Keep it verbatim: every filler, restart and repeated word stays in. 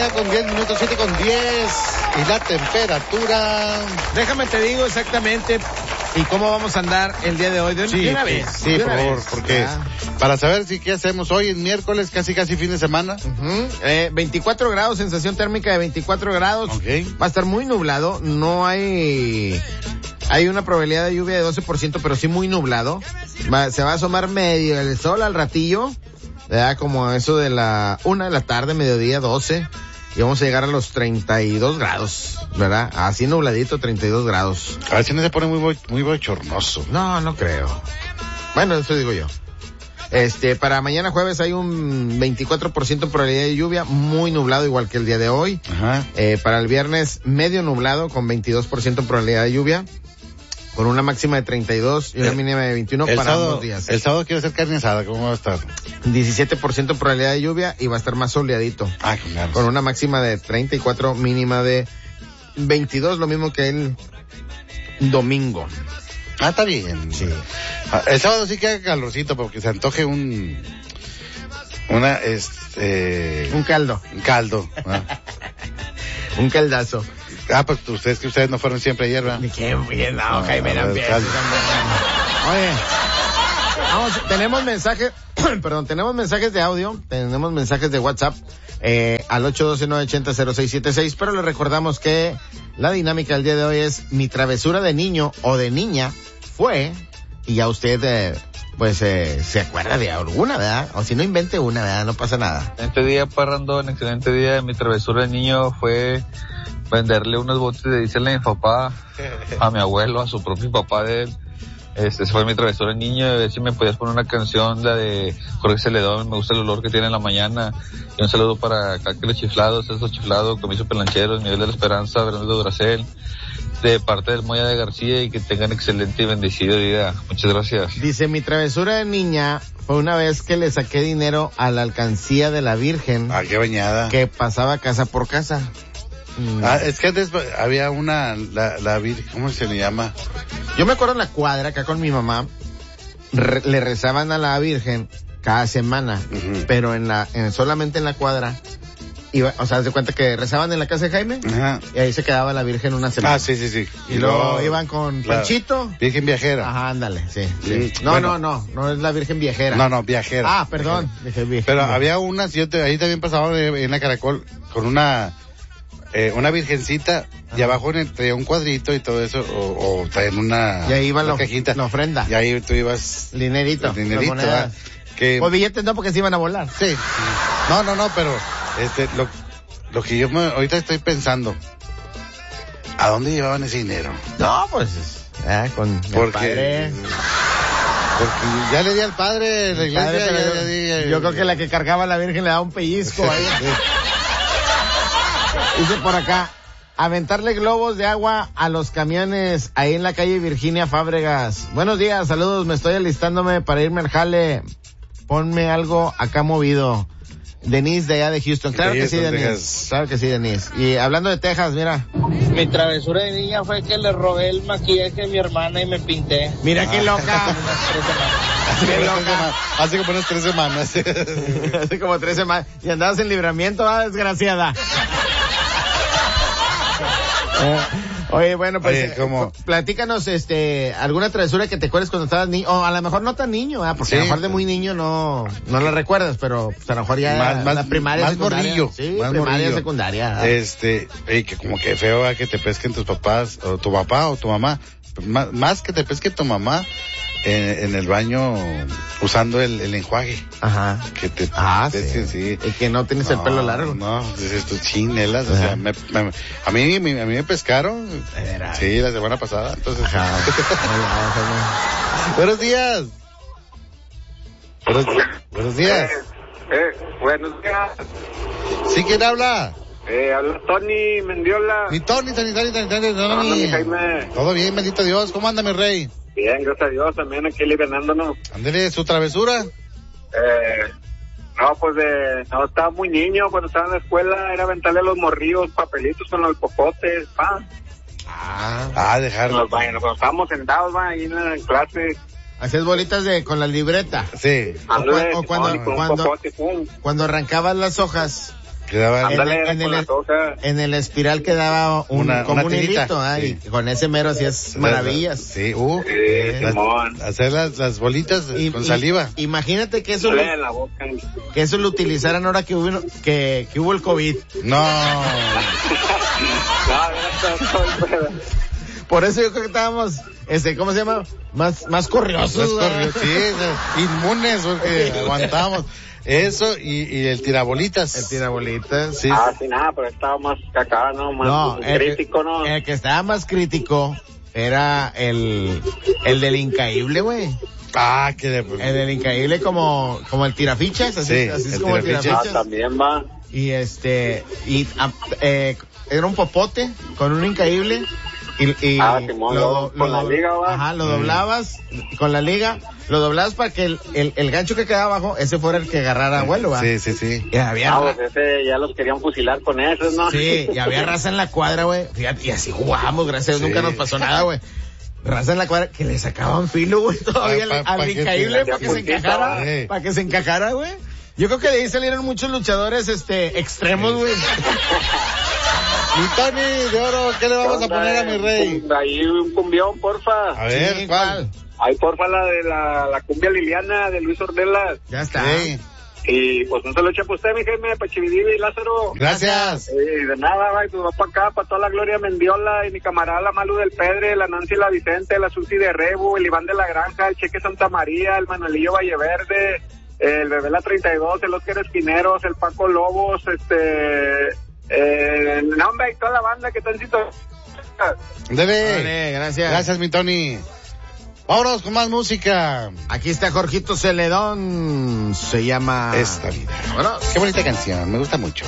mañana con diez minutos, siete con diez. Y la temperatura... Déjame te digo exactamente y cómo vamos a andar el día de hoy. De, sí, de una vez. Sí, de por una favor, vez. porque ¿Ya? Para saber si qué hacemos hoy, es miércoles, casi casi fin de semana. Uh-huh. eh, veinticuatro grados, sensación térmica de veinticuatro grados. Okay. Va a estar muy nublado, no hay... Hay una probabilidad de lluvia de doce por ciento, pero sí muy nublado. Va, se va a asomar medio el sol al ratillo, ¿verdad? Como eso de la una de la tarde, mediodía, doce. Y vamos a llegar a los treinta y dos grados, ¿verdad? Así nubladito, treinta y dos grados. A ver si no se pone muy, bo- muy bochornoso. No, no creo. Bueno, eso digo yo. Este, para mañana jueves hay un veinticuatro por ciento probabilidad de lluvia, muy nublado igual que el día de hoy. Ajá. Eh, para el viernes medio nublado con veintidós por ciento probabilidad de lluvia, con una máxima de treinta y dos y una el, mínima de veintiuno el para sábado, ambos días. El sábado quiero hacer carne asada, ¿cómo va a estar? diecisiete por ciento probabilidad de lluvia y va a estar más soleadito. Ah, claro. Con una máxima de treinta y cuatro, mínima de veintidós, lo mismo que el domingo. Ah, está bien. Sí. El sábado sí que haga calorcito porque se antoje un... Una, este... Un caldo. Un caldo. ¿no? Un caldazo. Ah, pues ustedes que ustedes no fueron siempre ayer, ¿verdad? Qué bien, no, No, Jaime, no, no no, empieces. Oye, vamos, tenemos mensajes, perdón, tenemos mensajes de audio, tenemos mensajes de WhatsApp, eh, al ocho uno dos, nueve ocho cero, cero seis siete seis, pero le recordamos que la dinámica del día de hoy es mi travesura de niño o de niña fue, y ya usted, eh, pues, eh, se acuerda de alguna, ¿verdad? O si no, invente una, ¿verdad? No pasa nada. Excelente día, Parrandón, excelente día. Mi travesura de niño fue venderle unos botes de diésel a mi papá, a mi abuelo, a su propio papá de él. Este, esa fue mi travesura de niño. A ver si me podías poner una canción, la de Jorge Celedón, me gusta el olor que tiene en la mañana. Y un saludo para Cáqueles Chiflados, Celso Chiflado, Comiso Pelancheros, Miguel de la Esperanza, Bernardo Duracel, de parte del Moya de García, y que tengan excelente y bendecido día. Muchas gracias. Dice, mi travesura de niña fue una vez que le saqué dinero a la alcancía de la Virgen. Ah, qué bañada. Que pasaba casa por casa. Mm. Ah, es que antes había una, la, la Virgen, ¿cómo se le llama? Yo me acuerdo en la cuadra, acá con mi mamá, re, le rezaban a la Virgen cada semana, uh-huh. pero en la, en, solamente en la cuadra, iba, o sea, haz de cuenta que rezaban en la casa de Jaime, ajá. y ahí se quedaba la Virgen una semana. Ah, sí, sí, sí. Y, y luego, luego iban con Panchito. Virgen viajera. Ajá, ándale, sí. sí. sí. No, bueno. no, no, no es la Virgen viajera. No, no, viajera. Ah, perdón. Dije, virgen, pero viajera. había unas, yo te, ahí también pasaba en la Caracol, con una, eh, una virgencita, ajá. y abajo traía un cuadrito y todo eso, o, o traían una, y ahí iba una la, cajita. La ofrenda. Y ahí tú ibas. Dinerito. Dinerito, que... Pues billetes no, porque se iban a volar. Sí. No, no, no, pero, este, lo, lo que yo me, ahorita estoy pensando, ¿a dónde llevaban ese dinero? No, pues, eh, con porque, el padre. Porque ya le di al padre, la iglesia, padre, ya, ya di, ya, yo creo que la que cargaba a la Virgen le daba un pellizco ahí. Dice por acá, aventarle globos de agua a los camiones ahí en la calle Virginia Fábregas. Buenos días, saludos, me estoy alistándome para irme al jale. Ponme algo acá movido. Denise de allá de Houston. Claro de que sí, Houston, Denise. Texas. Claro que sí, Denise. Y hablando de Texas, mira. Mi travesura de niña fue que le robé el maquillaje a mi hermana y me pinté. Mira ah. qué loca. Qué loca. Hace como unas tres semanas. Hace como tres semanas. Y andabas en libramiento, ¿ah, desgraciada? eh, oye, bueno, pues, oye, ¿cómo? platícanos, este, alguna travesura que te acuerdes cuando estabas niño, o a lo mejor no tan niño, ¿eh? Porque sí, a lo mejor de muy niño no, no la recuerdas, pero pues, a lo mejor ya más, más, la primaria, más secundaria. Morrillo, sí, más primaria, morrillo. secundaria. Este, hey, que como que feo ¿eh? que te pesquen tus papás, o tu papá o tu mamá, más, más que te pesque tu mamá en, en el baño usando el, el enjuague. Ajá. Que te, ah, te, sí. sí. Y que no tienes no, el pelo largo. No, dices tú chinelas, o sea, me, me, a mí, me, a mí me pescaron. Era. Sí, la semana pasada, entonces. Ajá. Buenos días. Buenos, buenos días. Eh, eh, buenos días. ¿Sí, quién habla? Eh, habla Tony Mendiola. Mi Tony, Tony, Tony, Tony, Tony, Hola, mi Jaime. Todo bien, bendito Dios. ¿Cómo anda, mi rey? Bien, gracias a Dios, también aquí liberándonos. Ándele, ¿su travesura? Eh, no, pues de, no, estaba muy niño, cuando estaba en la escuela, era aventarle a los morrillos papelitos con los popotes, pa. Ah, ah dejarlo. Los baños, cuando estábamos sentados, va, ahí en la clase. Hacías bolitas de, con la libreta. Sí. O, Andale, o cuando, no, cuando, popote, cuando arrancabas las hojas, Quedaba Ándale, en, en con el, la toca. en el espiral quedaba un, Una- como una un tirita, hilito, ah, sí. y con ese mero hacías maravillas. Sí, uh. Sí, las- Simón. hacer las, las bolitas Y- con y- saliva. Imagínate que eso, Dale en la boca. que eso lo utilizaran ahora que hubo, que, que hubo el COVID. No. No, era todo el pedo. Por eso yo creo que estábamos, este, ¿cómo se llama? Más, más corriosos. Los ¿verdad? corrió- sí, o sea, inmunes porque aguantamos. Eso y, y el tirabolitas. El tirabolitas. Sí. Ah, sí, nada, pero estaba más cacá, ¿no? Más No, el que- crítico, ¿no? El que estaba más crítico era el, el del incaíble, güey. Ah, que de... El del incaíble como, como el tirafichas, así, Sí, así es el como el tirafichas. Ah, tirafichas. también va. Y este, y, ah, eh, era un popote con un incaíble. Y, y Ah, Simón, lo, con la liga, va. Ajá, lo doblabas con la liga, lo doblabas para que el, el, el gancho que quedaba abajo, ese fuera el que agarrara vuelo, va. Sí, sí, sí. Y había, Ah, ra- pues ese ya los querían fusilar con esos, ¿no? sí, y había raza en la cuadra, güey. Fíjate, y así jugábamos, gracias a Dios, Sí. nunca nos pasó nada, güey. Raza en la cuadra que le sacaban filo, güey, todavía Ah, pa- al, pa al que incaíble te- para que se puntita, encajara, sí. para que se encajara, güey. Yo creo que de ahí salieron muchos luchadores, este, extremos, güey. Mi Tony de oro, ¿qué le vamos a Onda, poner a mi rey? Ahí un cumbión, porfa. A ver, Sí, ¿cuál? Ahí, porfa, la de la, la cumbia Liliana de Luis Ornelas. Ya está. Sí. Y pues un saludo para usted, mi Jaime, para Chivididi y Lázaro. Gracias. Y de nada, va, y pues va para acá, para toda la Gloria Mendiola, y mi camarada la Malu del Pedre, la Nancy la Vicente, la Susi de Rebu, el Iván de la Granja, el Cheque Santa María, el Manuelillo Valleverde, el Bebé la treinta y dos, el Oscar Esquineros, el Paco Lobos, este, eh, no, hombre, y toda la banda que está en situación. Dele. Vale, gracias. Gracias, mi Tony. Vámonos con más música. Aquí está Jorgito Celedón, se llama... Esta vida. Bueno, Qué bonita canción, me gusta mucho.